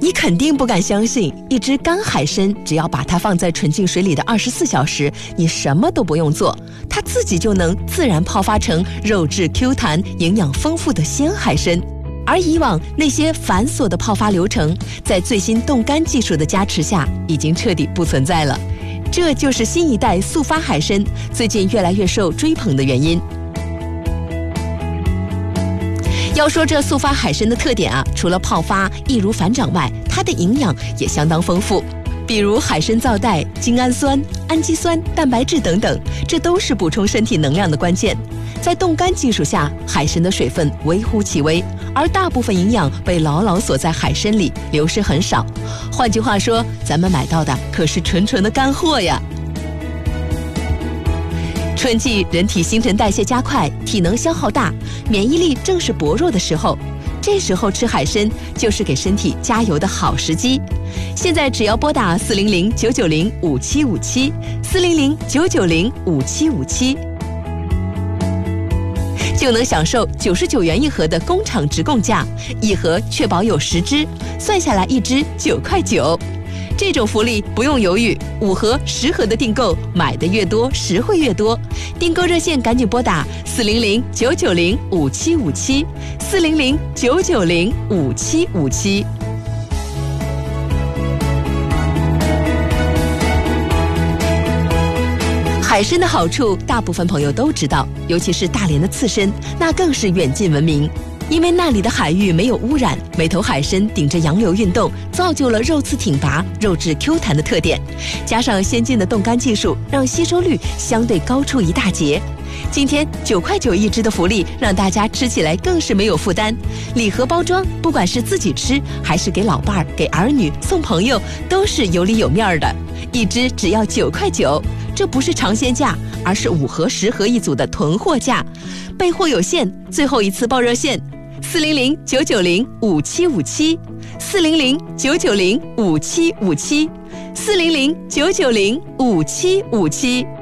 你肯定不敢相信，一只干海参只要把它放在纯净水里的24小时，你什么都不用做，它自己就能自然泡发成肉质 Q 弹、营养丰富的鲜海参。而以往那些繁琐的泡发流程，在最新冻干技术的加持下，已经彻底不存在了。这就是新一代速发海参最近越来越受追捧的原因。要说这速发海参的特点啊，除了泡发易如反掌外，它的营养也相当丰富，比如海参皂带、精氨酸、氨基酸、蛋白质等等，这都是补充身体能量的关键。在冻干技术下，海参的水分微乎其微，而大部分营养被牢牢锁在海参里，流失很少。换句话说，咱们买到的可是纯纯的干货呀。春季人体新陈代谢加快，体能消耗大，免疫力正是薄弱的时候，这时候吃海参就是给身体加油的好时机。现在只要拨打400-990-5757，400-990-5757，就能享受99元一盒的工厂直供价，一盒确保有10只，算下来一只9块9。这种福利不用犹豫，5盒、10盒的订购，买的越多，实惠越多。订购热线赶紧拨打400-990-5757，400-990-5757。海参的好处，大部分朋友都知道，尤其是大连的刺身，那更是远近闻名。因为那里的海域没有污染，每头海参顶着洋流运动，造就了肉刺挺拔、肉质 Q 弹的特点。加上先进的冻干技术，让吸收率相对高出一大截。今天9块9一只的福利，让大家吃起来更是没有负担。礼盒包装，不管是自己吃，还是给老伴儿、给儿女、送朋友，都是有里有面的。一只只要9块9，这不是尝鲜价，而是5盒、10盒一组的囤货价。备货有限，最后一次报热线：400-990-5757，400-990-5757，400-990-5757。